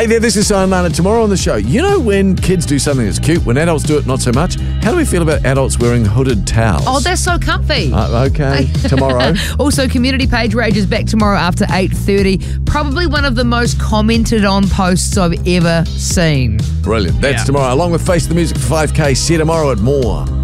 there, this is Lana. Tomorrow on the show, you know when kids do something that's cute, when adults do it, not so much? How do we feel about adults wearing hooded towels? Oh, they're so comfy. Okay, tomorrow. Also, Community Page Rage is back tomorrow after 8:30. Probably one of the most commented on posts I've ever seen. Brilliant. That's tomorrow, along with Face the Music for 5K. See you tomorrow at More.